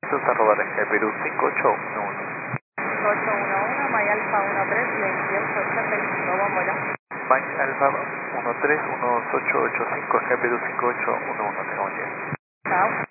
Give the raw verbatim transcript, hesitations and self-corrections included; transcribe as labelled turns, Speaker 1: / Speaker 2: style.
Speaker 1: Entonces arroba Skype Perú cinco ocho uno uno.
Speaker 2: cinco ocho uno uno, Maya Alfa uno tres, veintiocho ochenta y cinco, vamos allá.
Speaker 1: Mike Alfa uno tres uno ocho ocho cinco, Skype Perú cinco ocho uno uno, tengo un día.
Speaker 2: Chao.